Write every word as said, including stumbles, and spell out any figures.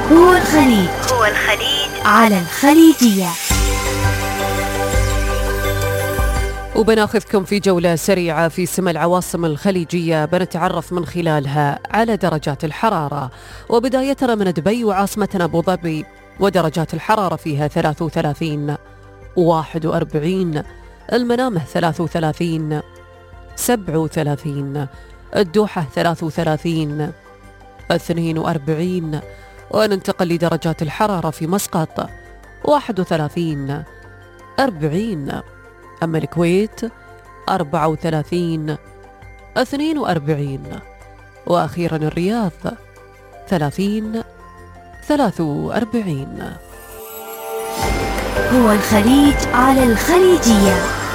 هو الخليج هو الخليج على الخليجية. وبناخذكم في جولة سريعة في سما العواصم الخليجية، بنتعرف من خلالها على درجات الحرارة. وبدايتنا من دبي وعاصمتنا أبو ظبي، ودرجات الحرارة فيها ثلاثة وثلاثين، واحد وأربعين، المنامة ثلاثة وثلاثين، سبعة وثلاثين، الدوحة ثلاثة وثلاثين، اثنين وأربعين. وننتقل لدرجات الحرارة في مسقط واحد وثلاثين، أربعين. أما الكويت أربعة وثلاثين، اثنين وأربعين. وأخيرا الرياض ثلاثين، ثلاثة وأربعين. هو الخليج على الخليجية.